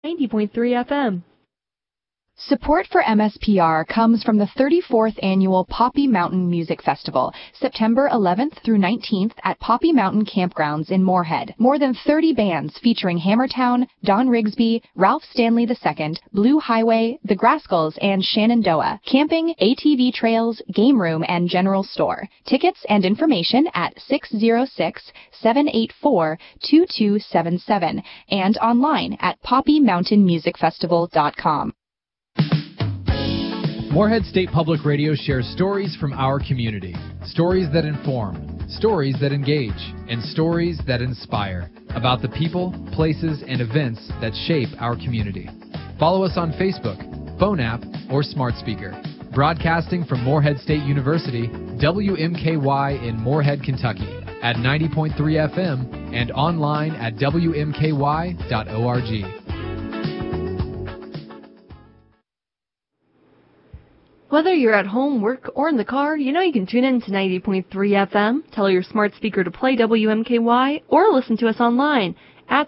90.3 FM. Support for MSPR comes from the 34th Annual Poppy Mountain Music Festival, September 11th through 19th at Poppy Mountain Campgrounds in Moorhead. More than 30 bands featuring Hammertown, Don Rigsby, Ralph Stanley II, Blue Highway, The Grascals, and Shenandoah. Camping, ATV trails, game room, and general store. Tickets and information at 606-784-2277 and online at poppymountainmusicfestival.com. Moorhead State Public Radio shares stories from our community. Stories that inform, stories that engage, and stories that inspire about the people, places, and events that shape our community. Follow us on Facebook, phone app, or smart speaker. Broadcasting from Moorhead State University, WMKY in Moorhead, Kentucky, at 90.3 FM and online at WMKY.org. Whether you're at home, work, or in the car, you know you can tune in to 90.3 FM, tell your smart speaker to play WMKY, or listen to us online at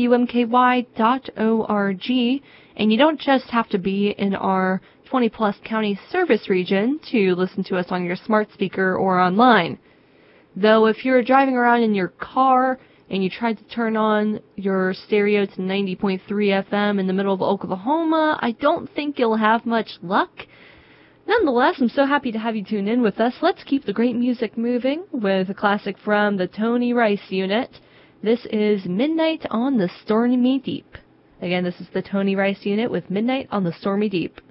WMKY.org. And you don't just have to be in our 20-plus county service region to listen to us on your smart speaker or online. Though if you're driving around in your car and you tried to turn on your stereo to 90.3 FM in the middle of Oklahoma, I don't think you'll have much luck. Nonetheless, I'm so happy to have you tune in with us. Let's keep the great music moving with a classic from the Tony Rice Unit. This is Midnight on the Stormy Deep. Again, this is the Tony Rice Unit with Midnight on the Stormy Deep.